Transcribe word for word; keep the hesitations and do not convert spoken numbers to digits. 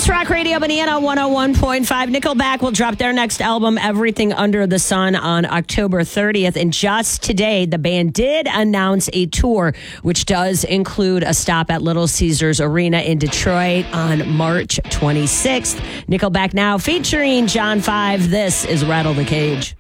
It's Rock Radio Banana one oh one point five. Nickelback will drop their next album, Everything Under the Sun, on October thirtieth. And just today, the band did announce a tour, which does include a stop at Little Caesars Arena in Detroit on March twenty-sixth. Nickelback now featuring John five. This is Rattle the Cage.